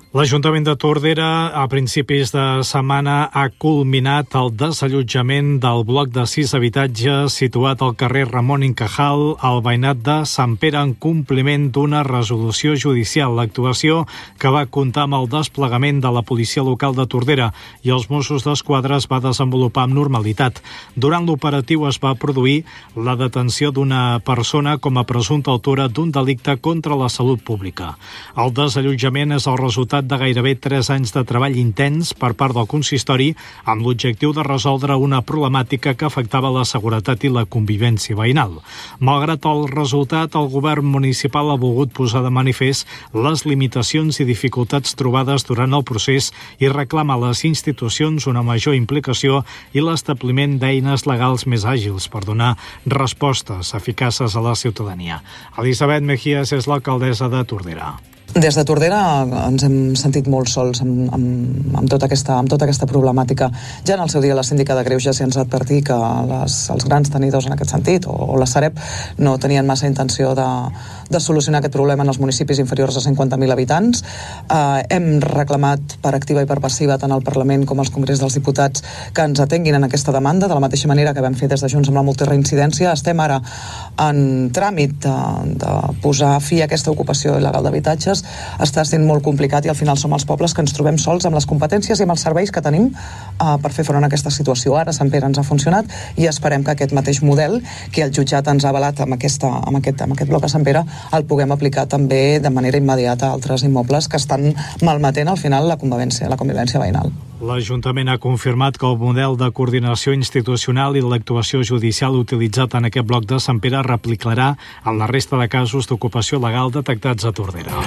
L'Ajuntament de Tordera a principis de setmana ha culminat el desallotjament del bloc de 6 habitatges situat al carrer Ramon Incajal, al veïnat de Sant Pere, en compliment d'una resolució judicial. L'actuació, que va comptar amb el desplegament de la policia local de Tordera i els Mossos d'Esquadra, es va desenvolupar amb normalitat. Durant l'operatiu es va produir la detenció d'una persona com a presumpta autora d'un delicte contra la salut pública. El desallotjament és el resultat de gairebé 3 anys de treball intens per part del consistori amb l'objectiu de resoldre una problemàtica que afectava la seguretat i la convivència veïnal. Malgrat el resultat, el govern municipal ha volgut posar de manifest les limitacions i dificultats trobades durant el procés i reclama a les institucions una major implicació i l'establiment d'eines legals més àgils per donar respostes eficaces a la ciutadania. Elisabet Mejías és l'alcaldessa de Tordera. Des de Tordera ens hem sentit molt sols amb tota aquesta problemàtica. Ja en el seu dia la síndica de Greuges ja ens va advertir que els grans tenidors en aquest sentit, o la Sareb, no tenien massa intenció de solucionar aquest problema en els municipis inferiors a 50.000 habitants. Hem reclamat per activa i per passiva tant al Parlament com als Congrés dels Diputats que ens atenguin en aquesta demanda, de la mateixa manera que vam fer des de Junts amb la multireincidència. Estem ara en tràmit de posar fi a aquesta ocupació il·legal d'habitatges. Està sent molt complicat i al final som els pobles que ens trobem sols amb les competències i amb els serveis que tenim per fer front a aquesta situació. Ara Sant Pere ens ha funcionat i esperem que aquest mateix model que el jutjat ens ha avalat amb aquest bloc a Sant Pere el puguem aplicar també de manera immediata a altres immobles que estan malmetent al final la convivència veïnal. L'Ajuntament ha confirmat que el model de coordinació institucional i l'actuació judicial utilitzat en aquest bloc de Sant Pere replicarà en la resta de casos d'ocupació legal detectats a Tordera.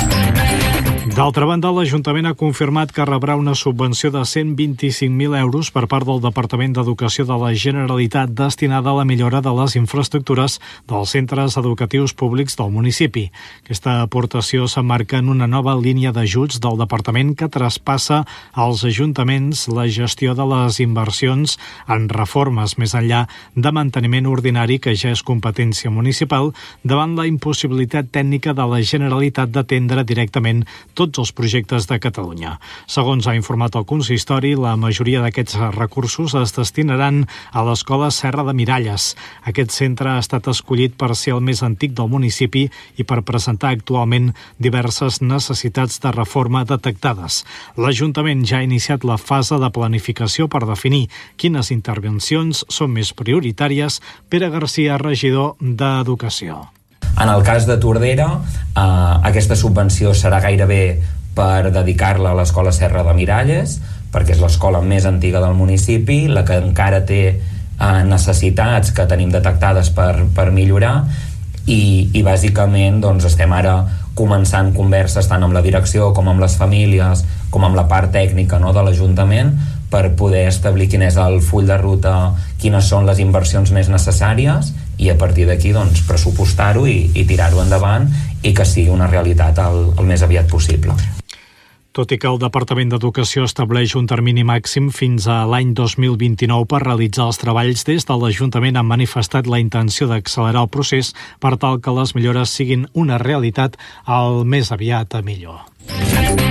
D'altra banda, l'Ajuntament ha confirmat que rebrà una subvenció de 125.000 euros per part del Departament d'Educació de la Generalitat destinada a la millora de les infraestructures dels centres educatius públics del municipi. Aquesta aportació s'emmarca en una nova línia d'ajuts del Departament que traspassa als ajuntaments la gestió de les inversions en reformes més enllà de manteniment ordinari que ja és competència municipal davant la impossibilitat tècnica de la Generalitat d'atendre directament tots els projectes de Catalunya. Segons ha informat el consistori, la majoria d'aquests recursos es destinaran a l'escola Serra de Miralles. Aquest centre ha estat escollit per ser el més antic del municipi i per presentar actualment diverses necessitats de reforma detectades. L'Ajuntament ja ha iniciat la fase de planificació per definir quines intervencions són més prioritàries. Pere Garcia, regidor d'Educació. En el cas de Tordera, aquesta subvenció serà gairebé per dedicar-la a l'escola Serra de Miralles, perquè és l'escola més antiga del municipi, la que encara té necessitats que tenim detectades per millorar, i bàsicament estem ara començant converses tant amb la direcció com amb les famílies, com amb la part tècnica de l'Ajuntament, per poder establir quin és el full de ruta, quines són les inversions més necessàries i a partir d'aquí pressupostar-ho i tirar-ho endavant i que sigui una realitat el més aviat possible. Tot i que el Departament d'Educació estableix un termini màxim fins a l'any 2029 per realitzar els treballs, des de l'Ajuntament han manifestat la intenció d'accelerar el procés per tal que les millores siguin una realitat el més aviat millor.